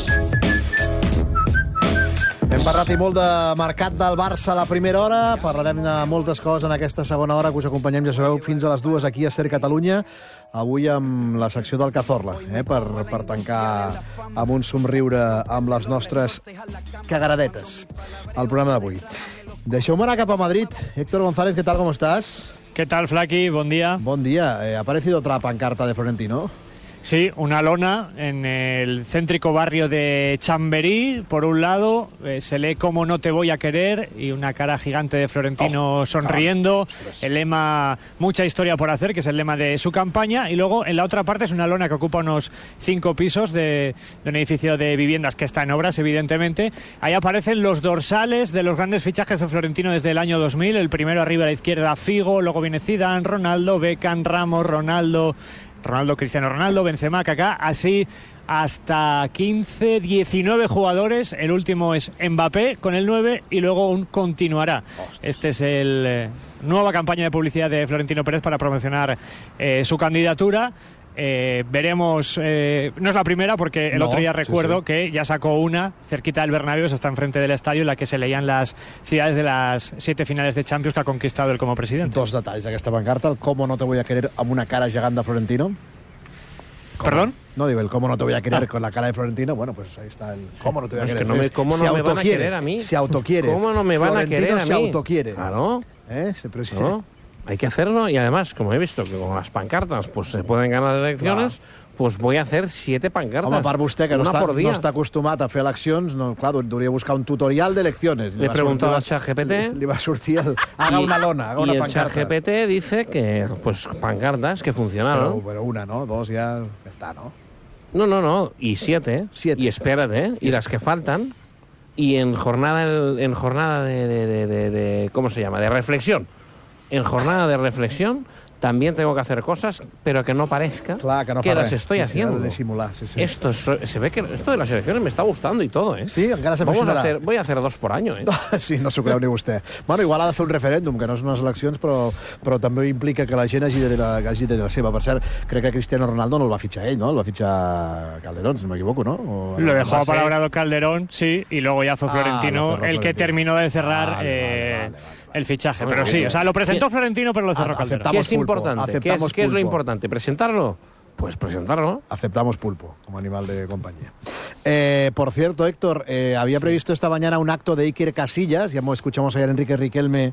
Hem parlat i molt de mercat del Barça a la primera hora, parlarem de moltes coses en aquesta segona hora que us acompanyem, ja sabeu, fins a les dues aquí a SER Catalunya, avui amb la secció del Cazorla, eh, per, per tancar amb un somriure amb les nostres cagaradetes el programa d'avui. Deixeu-me anar cap a Madrid. Héctor González, ¿qué tal? ¿Cómo estás? ¿Qué tal, Flaqui? Buen día. Buen día. Eh, ¿Ha aparecido otra pancarta de Florentino? Sí, una lona en el céntrico barrio de Chamberí. Por un lado, eh, se lee "Cómo no te voy a querer" y una cara gigante de Florentino oh, sonriendo. Cabrón. El lema "Mucha historia por hacer", que es el lema de su campaña. Y luego, en la otra parte, es una lona que ocupa unos cinco pisos de, de un edificio de viviendas que está en obras, evidentemente. Ahí aparecen los dorsales de los grandes fichajes de Florentino desde el año dos mil. El primero arriba a la izquierda, Figo. Luego viene Zidane, Ronaldo, Beckham, Ramos, Ronaldo... Ronaldo, Cristiano Ronaldo, Benzema, Kaká, así hasta quince, diecinueve jugadores. El último es Mbappé con el nueve y luego un continuará. Hostia. Este es el eh, nueva campaña de publicidad de Florentino Pérez para promocionar eh, su candidatura. Eh, veremos, eh, no es la primera porque el no, otro día recuerdo sí, sí. que ya sacó una cerquita del Bernabéu, está enfrente del estadio, en la que se leían las ciudades de las siete finales de Champions que ha conquistado él como presidente. Dos detalls d'aquesta pancarta, el "Cómo no te voy a querer" amb una cara gegant de Florentino. ¿Cómo? ¿Perdón? No, digo, el "Cómo no te voy a querer" ah. con la cara de Florentino, bueno, pues ahí está el "Cómo no te voy a no, querer". Es que no me, ¿Cómo no se me van a querer a mí? Se autoquiere. ¿Cómo no me van Florentino a querer a mí? se autoquiere. Claro. ¿Eh? Se no, hay que hacerlo y además, como he visto que con las pancartas pues se pueden ganar elecciones, claro. pues voy a hacer siete pancartas. Home, a part vostè, que no una està, por día. no està acostumat a fer eleccions, no, clar, hauria de buscar un tutorial d'eleccions. Le he preguntado al ChatGPT. Li va sortir el... Haga una lona, haga una y el pancarta. ChatGPT dice que, pues, pancartas que funcionaron. Pero, pero una, ¿no? Dos ya, ya está, ¿no? No, no, no, y siete. siete. Y espérate, y las que faltan, y en jornada, en jornada de, de, de, de, de ¿cómo se llama? De reflexión. En jornada de reflexión también tengo que hacer cosas, pero que no parezca Clar, que, no que las res. estoy sí, haciendo. Sí, de disimular, sí, sí. Esto es, se ve que esto de las elecciones me está gustando y todo, ¿eh? Sí, encara se Vamos a funcionarà. hacer, voy a hacer dos por año, ¿eh? Sí, no s'ho creu ni vostè. Bueno, igual ha de fer un referèndum, que no són unes eleccions, però, però també implica que la gent hagi de, la, hagi de la seva. Per cert, crec que Cristiano Ronaldo no el va fitxar ell, no? El va fitxar Calderón, si no m'equivoco, ¿no? O, Lo dejó apalabrado Calderón, sí, y luego ya fue Florentino ah, el que terminó de cerrar vale, eh, vale, vale, vale. el fichaje. Pero sí, o sea, lo presentó Florentino, pero lo cerró Calderón. ¿Qué es importante? ¿Qué es, ¿Qué es lo importante? ¿Presentarlo? Pues presentarlo. Aceptamos pulpo como animal de compañía. Eh, por cierto, Héctor, eh, había sí. previsto esta mañana un acto de Iker Casillas. Ya escuchamos ayer a Enrique Riquelme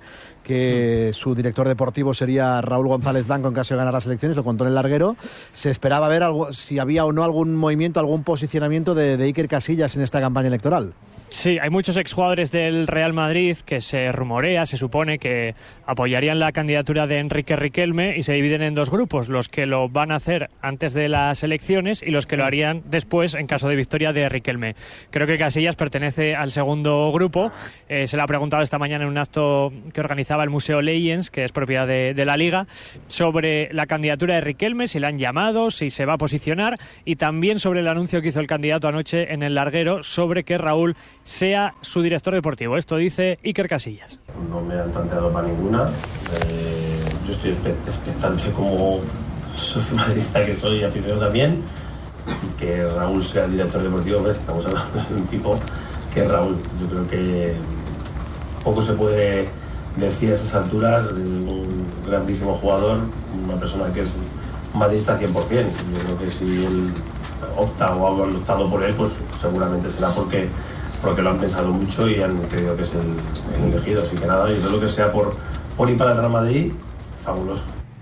que sí. su director deportivo sería Raúl González Blanco en caso de ganar las elecciones. Lo contó en el larguero. Se esperaba ver algo, si había o no algún movimiento, algún posicionamiento de, de Iker Casillas en esta campaña electoral. Sí, hay muchos exjugadores del Real Madrid que se rumorea, se supone que apoyarían la candidatura de Enrique Riquelme y se dividen en dos grupos, los que lo van a hacer antes de las elecciones y los que lo harían después en caso de victoria de Riquelme. Creo que Casillas pertenece al segundo grupo, eh, se le ha preguntado esta mañana en un acto que organizaba el Museo Legends, que es propiedad de, de la Liga, sobre la candidatura de Riquelme, si le han llamado, si se va a posicionar, y también sobre el anuncio que hizo el candidato anoche en el larguero sobre que Raúl sea su director deportivo. Esto dice Iker Casillas. No me han planteado para ninguna. Eh, yo estoy expectante como socio madridista que soy, aficionado también, y que Raúl sea el director deportivo. ¿Ves? Estamos hablando de un tipo que es Raúl. Yo creo que poco se puede decir a estas alturas de un grandísimo jugador, una persona que es madridista cien por cien. Yo creo que si él opta o ha optado por él, pues seguramente será porque porque lo han pensado mucho y han creído que es el, el elegido. Así que nada, y todo lo que sea por, por ir para el Real Madrid, fabuloso.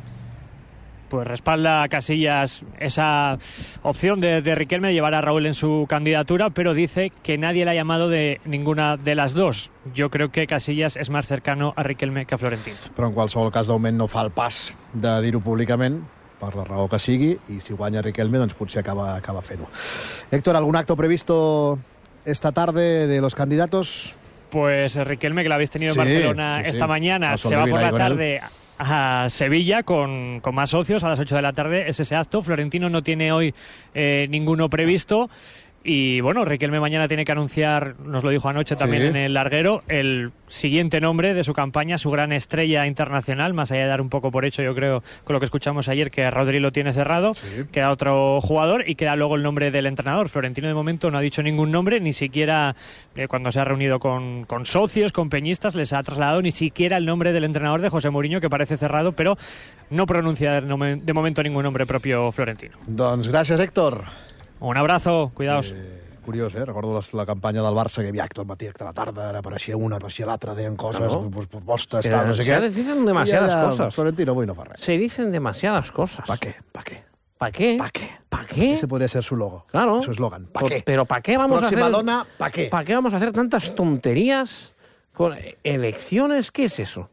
Pues respalda a Casillas esa opción de, de Riquelme de llevar a Raúl en su candidatura, pero dice que nadie le ha llamado de ninguna de las dos. Yo creo que Casillas es más cercano a Riquelme que a Florentino. Però en qualsevol cas, de moment no fa el pas de dir-ho públicament, per la raó que sigui, i si guanya Riquelme, doncs potser acaba, acaba fent-ho. Héctor, ¿algún acto previsto esta tarde de los candidatos? Pues Riquelme, que lo habéis tenido sí, en Barcelona sí, esta sí. mañana, No se va por la tarde él. a Sevilla con, con más socios a las ocho de la tarde. Es ese acto. Florentino no tiene hoy eh, ninguno previsto. Y bueno, Riquelme mañana tiene que anunciar, nos lo dijo anoche también sí. en el larguero, el siguiente nombre de su campaña, su gran estrella internacional, más allá de dar un poco por hecho, yo creo, con lo que escuchamos ayer, que Rodri lo tiene cerrado, sí. queda otro jugador y queda luego el nombre del entrenador. Florentino de momento no ha dicho ningún nombre, ni siquiera eh, cuando se ha reunido con, con socios, con peñistas, les ha trasladado ni siquiera el nombre del entrenador de José Mourinho, que parece cerrado, pero no pronuncia de momento ningún nombre propio Florentino. Doncs gràcies, Héctor. Un abrazo, cuidaos. Eh, curiós, eh? Recordo les, la campanya del Barça, que hi havia acte al matí, acte a la tarda, ara apareixia una, apareixia l'altra, deien coses, no. pues, propostes, tal, no sé se què. dicen demasiadas ya, cosas. Florentino avui no fa res. Se dicen demasiadas cosas. ¿Para qué? ¿Para qué? ¿Para qué? ¿Para qué? ¿Para qué? Ese podría ser su logo. Claro. Su eslogan. ¿Para qué? Pero ¿para qué vamos Próxima a hacer... dona, ¿para qué? ¿Para qué vamos a hacer tantas tonterías con elecciones? ¿Qué es eso?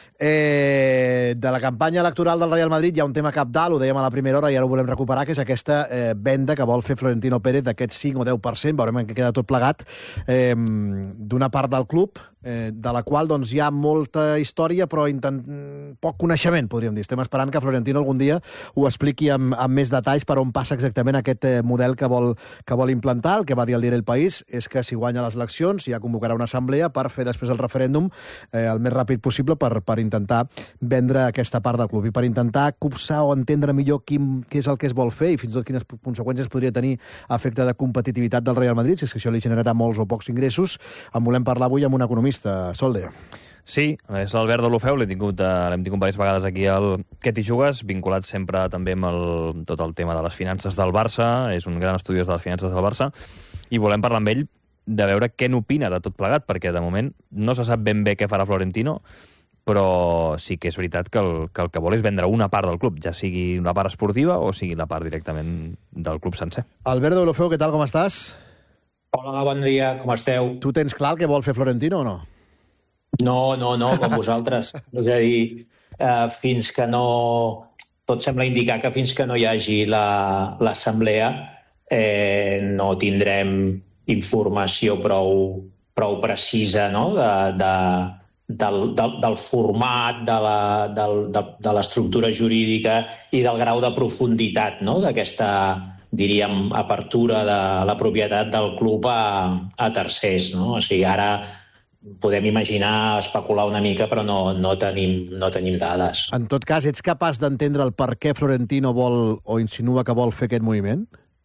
Eh, de la campanya electoral del Real Madrid hi ha un tema cabdal, ho dèiem a la primera hora i ara ho volem recuperar, que és aquesta eh, venda que vol fer Florentino Pérez d'aquest cinc o deu per cent, veurem en què queda tot plegat, eh, d'una part del club, eh, de la qual doncs, hi ha molta història però intent... poc coneixement, podríem dir. Estem esperant que Florentino algun dia ho expliqui amb, amb més detalls per on passa exactament aquest eh, model que vol, que vol implantar. El que va dir el diari El País és que si guanya les eleccions ja convocarà una assemblea per fer després el referèndum eh, el més ràpid possible per, per intentar vendre aquesta part del club i per intentar copsar o entendre millor quin, què és el que es vol fer i fins i tot quines conseqüències podria tenir a efecte de competitivitat del Real Madrid, si és que això li generarà molts o pocs ingressos. En volem parlar avui amb un economista. Solde. Sí, és l'Albert de l'Ofeu, l'hem tingut, l'hem tingut diverses vegades aquí al Què t'hi jugues, vinculat sempre també amb el, tot el tema de les finances del Barça, és un gran estudiós de les finances del Barça, i volem parlar amb ell de veure què n'opina de tot plegat, perquè de moment no se sap ben bé què farà Florentino, però sí que és veritat que el, que el que vol és vendre una part del club, ja sigui una part esportiva o sigui la part directament del club sencer. Albert Deulofeu, què tal, com estàs? Hola, bon dia, com esteu? Tu tens clar el que vol fer Florentino o no? No, no, no, com vosaltres. És a dir, eh, fins que no... Tot sembla indicar que fins que no hi hagi l'assemblea eh, no tindrem informació prou, prou precisa, no?, de, de, del, del, del format, de la, del, de, de l'estructura jurídica i del grau de profunditat, no?, d'aquesta, diríem, apertura de la propietat del club a, a tercers, no? O sigui, ara podem imaginar, especular una mica, però no, no, tenim, no tenim dades. En tot cas, ets capaç d'entendre el per què Florentino vol o insinua que vol fer aquest moviment?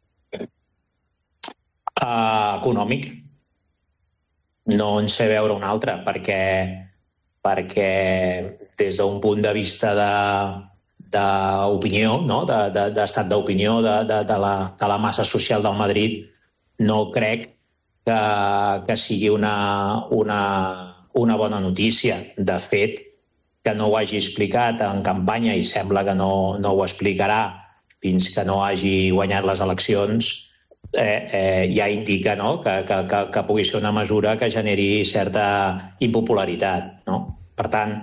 Uh, econòmic. No en sé veure un altre, perquè, perquè des d'un punt de vista de d'opinió, no? d'estat de, de, d'opinió de, de, de, la, de la massa social del Madrid, no crec que, que sigui una, una, una bona notícia. De fet, que no ho hagi explicat en campanya i sembla que no, no ho explicarà fins que no hagi guanyat les eleccions, eh, eh, ja indica, no?, que, que, que, que pugui ser una mesura que generi certa impopularitat, no? Per tant,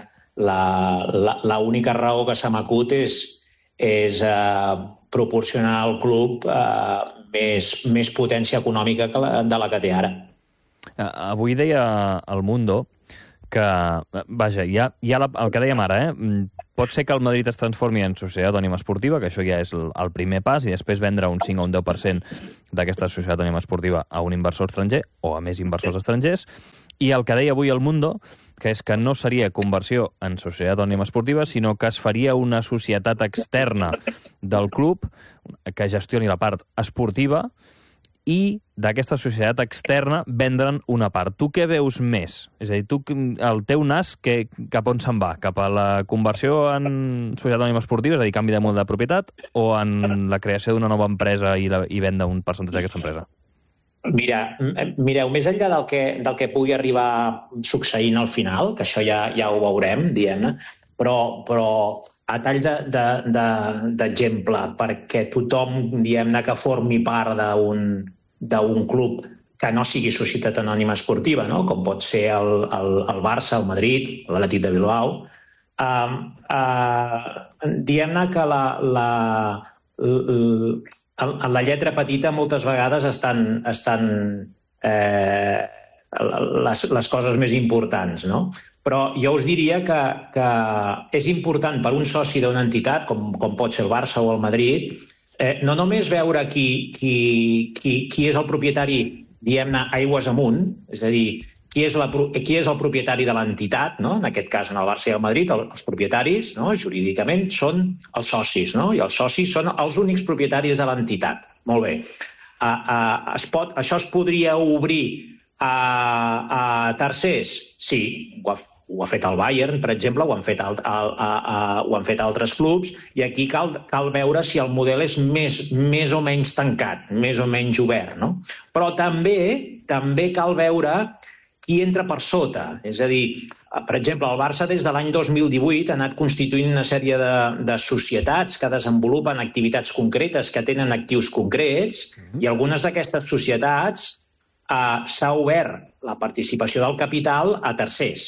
l'única raó que se m'acut és, és eh, proporcionar al club eh, més, més potència econòmica que la, de la que té ara. Avui deia El Mundo que, vaja, ja, ja la, el que dèiem ara, eh? Pot ser que el Madrid es transformi en societat anònima esportiva, que això ja és el, el primer pas, i després vendre un cinc o un deu per cent d'aquesta societat anònima esportiva a un inversor estranger o a més inversors estrangers. I el que deia avui El Mundo, que és que no seria conversió en societat anònima esportiva, sinó que es faria una societat externa del club que gestioni la part esportiva i d'aquesta societat externa vendre'n una part. Tu què veus més? És a dir, tu, el teu nas que, cap on se'n va? Cap a la conversió en societat anònima esportiva, és a dir, canvi de model de propietat, o en la creació d'una nova empresa i, la, i venda un percentatge d'aquesta empresa? Mira, mireu, més enllà del que, del que pugui arribar succeint al final, que això ja, ja ho veurem, diguem-ne, però, però a tall d'exemple, de, de, perquè tothom, diguem-ne, que formi part d'un club que no sigui societat anònima esportiva, no?, com pot ser el, el, el Barça, el Madrid, l'Atlètic de Bilbao, uh, uh, diguem-ne que la... la, la en la lletra petita moltes vegades estan, estan eh, les, les coses més importants, no? Però jo us diria que, que és important per un soci d'una entitat, com, com pot ser el Barça o el Madrid, eh, no només veure qui, qui, qui, qui és el propietari, diguem-ne, aigües amunt, és a dir, qui és, la, qui és el propietari de l'entitat, no? En aquest cas, en el Barça i el Madrid, el, els propietaris, no?, jurídicament, són els socis, no? I els socis són els únics propietaris de l'entitat. Molt bé. Uh, uh, es pot, això es podria obrir a, a tercers? Sí, ho ha, ho ha fet el Bayern, per exemple, ho han fet, al, a, a, a, ho han fet altres clubs, i aquí cal, cal veure si el model és més, més o menys tancat, més o menys obert, no? Però també, també cal veure qui entra per sota. És a dir, per exemple, el Barça des de l'any dos mil divuit ha anat constituint una sèrie de, de societats que desenvolupen activitats concretes, que tenen actius concrets, i algunes d'aquestes societats eh, s'ha obert la participació del capital a tercers.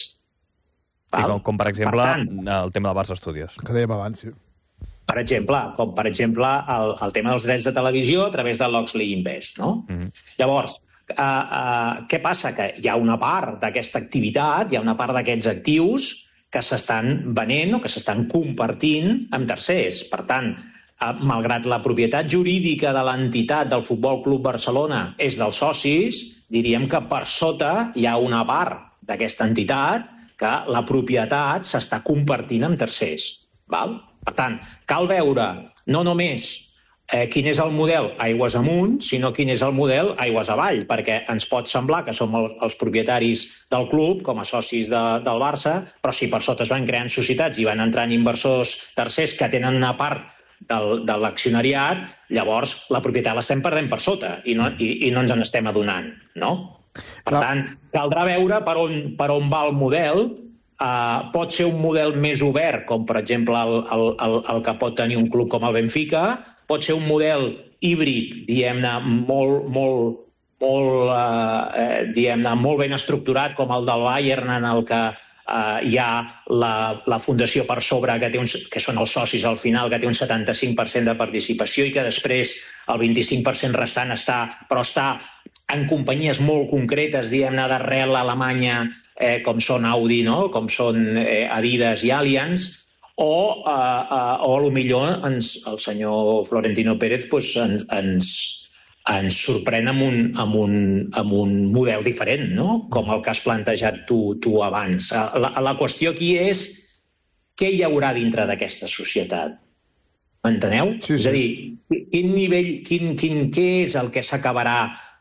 Sí, com, com per exemple per tant, el tema del Barça Studios. Que dèiem abans, sí. Per exemple, com per exemple el, el tema dels drets de televisió a través de l'Oxley Invest, no? Mm-hmm. Llavors, Uh, uh, què passa? Que hi ha una part d'aquesta activitat, hi ha una part d'aquests actius que s'estan venent o que s'estan compartint amb tercers. Per tant, uh, malgrat la propietat jurídica de l'entitat del Futbol Club Barcelona és dels socis, diríem que per sota hi ha una part d'aquesta entitat que la propietat s'està compartint amb tercers. Val? Per tant, cal veure no només Eh, quin és el model aigües amunt, sinó quin és el model aigües avall, perquè ens pot semblar que som els, els propietaris del club, com a socis de, del Barça, però si per sota es van creant societats i van entrant inversors tercers que tenen una part del, de l'accionariat, llavors la propietat l'estem perdent per sota i no, i, i no ens n'estem adonant, no? Per Clar. tant, caldrà veure per on, per on va el model Uh, pot ser un model més obert, com per exemple el, el, el, el que pot tenir un club com el Benfica, pot ser un model híbrid, diguem-ne, molt, molt, molt, uh, diguem-ne, molt ben estructurat, com el del Bayern, en el que uh, hi ha la, la fundació per sobre, que, té uns, que són els socis al final, que té un setanta-cinc per cent de participació i que després el vint-i-cinc per cent restant està, però està en companyies molt concretes, diguem-ne, d'arrel alemanya, eh, com són Audi, no? Com són eh, Adidas i Allianz, o, eh, eh, o potser ens, el senyor Florentino Pérez pues, ens, ens, ens sorprèn amb un, amb, un, amb un model diferent, no? Com el que has plantejat tu, tu abans. La, la qüestió aquí és què hi haurà dintre d'aquesta societat. M'enteneu? Sí, sí. És a dir, quin nivell, quin, quin, què és el que s'acabarà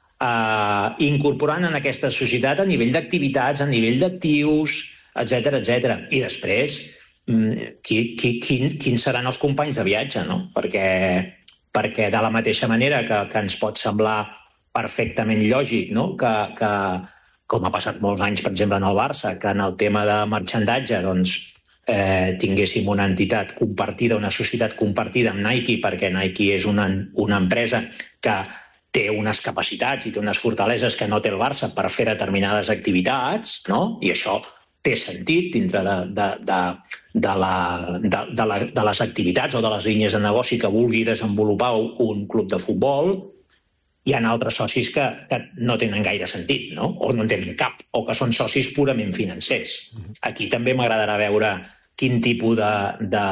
Uh, incorporant en aquesta societat a nivell d'activitats, a nivell d'actius, etcètera, etcètera. I després, qui, qui, quin, quins seran els companys de viatge, no? Perquè, perquè de la mateixa manera que, que ens pot semblar perfectament lògic, no? Que, que, com ha passat molts anys, per exemple, en el Barça, que en el tema de marxandatge doncs, eh, tinguéssim una entitat compartida, una societat compartida amb Nike, perquè Nike és una, una empresa que té unes capacitats i té unes fortaleses que no té el Barça per fer determinades activitats, no? I això té sentit dintre de, de, de, de, la, de, de, la, de les activitats o de les línies de negoci que vulgui desenvolupar un club de futbol. Hi ha altres socis que, que no tenen gaire sentit, no? O no en tenen cap, o que són socis purament financers. Aquí també m'agradarà veure quin tipus de... de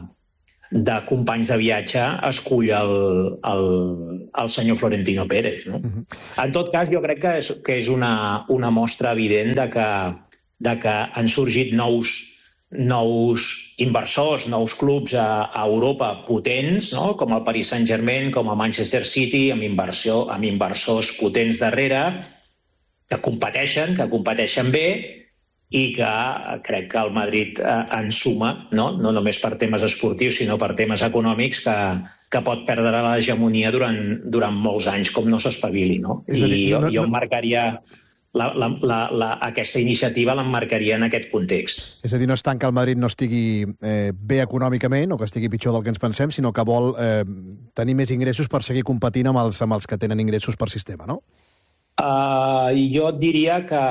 de companys de viatge escull el, el, el senyor Florentino Pérez. No? Uh-huh. En tot cas, jo crec que és, que és una, una mostra evident de que, de que han sorgit nous, nous inversors, nous clubs a, a Europa potents, no? Com el Paris Saint-Germain, com el Manchester City, amb, inversió, amb inversors potents darrere, que competeixen, que competeixen bé, i que crec que el Madrid eh, en suma, no? No només per temes esportius, sinó per temes econòmics, que, que pot perdre l'hegemonia durant, durant molts anys, com no s'espavili. No? I dir, jo, no, no... jo marcaria la, la, la, la, aquesta iniciativa l'emmarcaria en aquest context. És a dir, no és tant que el Madrid no estigui eh, bé econòmicament o que estigui pitjor del que ens pensem, sinó que vol eh, tenir més ingressos per seguir competint amb els, amb els que tenen ingressos per sistema, no? Uh, jo diria que